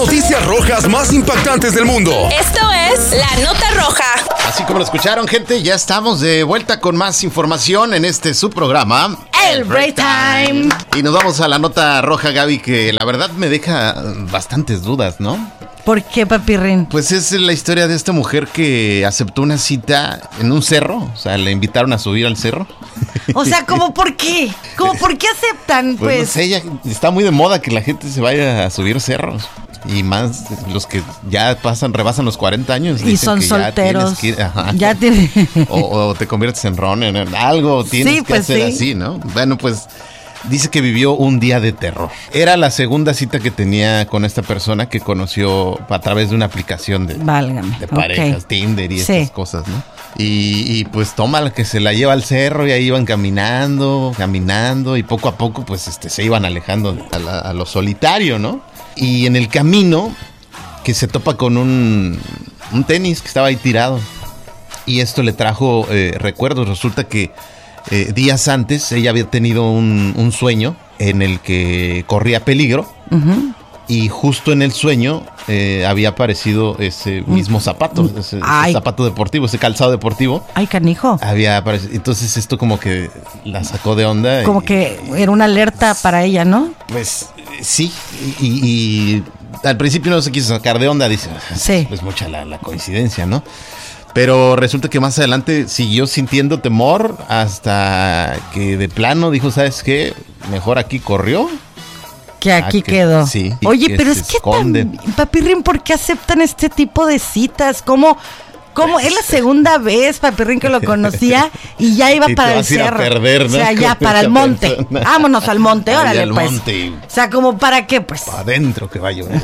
noticias rojas más impactantes del mundo. Esto es La Nota Roja. Así como lo escucharon, gente, ya estamos de vuelta con más información en este subprograma, El Break Time. Y nos vamos a la nota roja, Gaby, que la verdad me deja bastantes dudas, ¿no? ¿Por qué, Papirrín? Pues es la historia de esta mujer que aceptó una cita en un cerro. O sea, le invitaron a subir al cerro. O sea, ¿cómo por qué? ¿Cómo por qué aceptan? Pues no sé, ella está muy de moda que la gente se vaya a subir cerros. Y más los que ya rebasan los 40 años. Y son solteros. Ya tienen. O te conviertes en runner, en algo tienes que hacer así, ¿no? Bueno, pues dice que vivió un día de terror. Era la segunda cita que tenía con esta persona que conoció a través de una aplicación de parejas, Tinder y estas cosas, ¿no? Y pues toma la que se la lleva al cerro y ahí iban caminando y poco a poco pues se iban alejando a lo solitario, ¿no? Y en el camino que se topa con un tenis que estaba ahí tirado y esto le trajo recuerdos. Resulta que días antes ella había tenido un sueño en el que corría peligro. Uh-huh. Y justo en el sueño había aparecido ese mismo zapato, ese zapato deportivo, ese calzado deportivo. ¡Ay, canijo! Había aparecido. Entonces esto como que la sacó de onda. Como que era una alerta para ella, ¿no? Pues sí, y al principio no se quiso sacar de onda, dice. Sí. Es mucha la coincidencia, ¿no? Pero resulta que más adelante siguió sintiendo temor hasta que de plano dijo, ¿sabes qué? Mejor aquí corrió. Que aquí quedó. Sí. Oye, pero es que Papirrín, ¿por qué aceptan este tipo de citas? ¿Cómo? Es la segunda vez, Papirrín, que lo conocía y ya iba para el cerro. Perder, ¿no? O sea, ya para el monte. Vámonos al monte, órale, pues. Monte. O sea, ¿como para qué, pues? Para adentro que va a llover.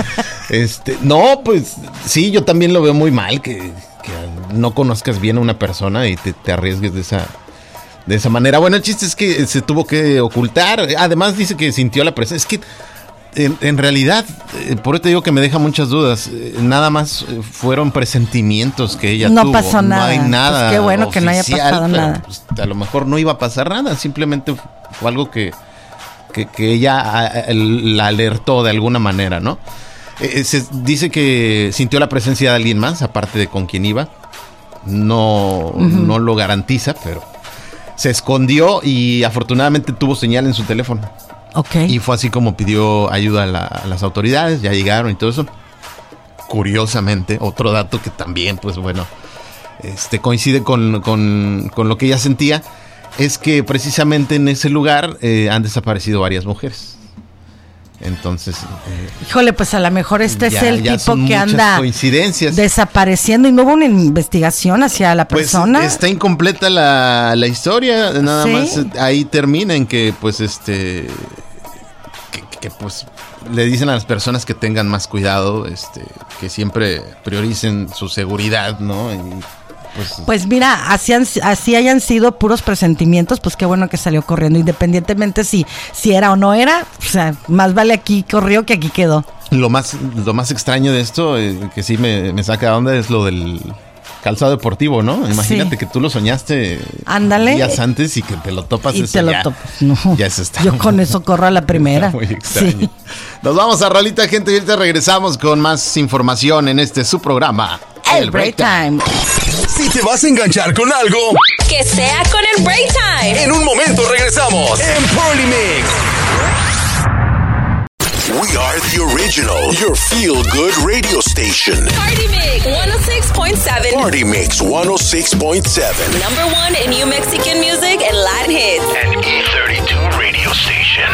No, pues sí, yo también lo veo muy mal que no conozcas bien a una persona y te arriesgues de esa manera. Bueno, el chiste es que se tuvo que ocultar. Además dice que sintió la presencia. Es que en realidad, por eso te digo que me deja muchas dudas. Nada más fueron presentimientos que ella tuvo. No pasó nada. No hay nada. Pues qué bueno oficial, que no haya pasado nada. Pues, a lo mejor no iba a pasar nada. Simplemente fue algo que ella la alertó de alguna manera, ¿no? Se dice que sintió la presencia de alguien más, aparte de con quien iba. No lo garantiza, pero se escondió y afortunadamente tuvo señal en su teléfono. Okay. Y fue así como pidió ayuda a las autoridades, ya llegaron y todo eso. Curiosamente, otro dato que también, pues bueno, coincide con lo que ella sentía, es que precisamente en ese lugar han desaparecido varias mujeres. Entonces, híjole, pues a lo mejor es el tipo que anda desapareciendo y no hubo una investigación hacia la persona. Pues está incompleta la historia, nada más ahí termina en que pues que pues le dicen a las personas que tengan más cuidado, que siempre prioricen su seguridad, ¿no? Y pues mira, así hayan sido puros presentimientos, pues qué bueno que salió corriendo, independientemente si era o no era, o sea, más vale aquí corrió que aquí quedó. Lo más extraño de esto, que sí me saca de onda, es lo del calzado deportivo, ¿no? Imagínate que tú lo soñaste días antes y que te lo topas. Y te lo topas. No, ya es yo con eso corro a la primera. Muy extraño. Sí. Nos vamos a rolita, gente, y ahorita regresamos con más información en su programa, El Break Time. Si te vas a enganchar con algo, que sea con el Break Time. En un momento regresamos en Party Mix. We are the original, your feel-good radio station. Party Mix 106.7. Party Mix 106.7. Number one in New Mexican music and